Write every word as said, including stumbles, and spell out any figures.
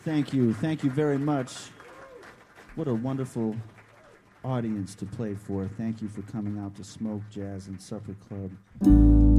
Thank you. Thank you very much. What a wonderful audience to play for. Thank you for coming out to Smoke Jazz and Supper Club.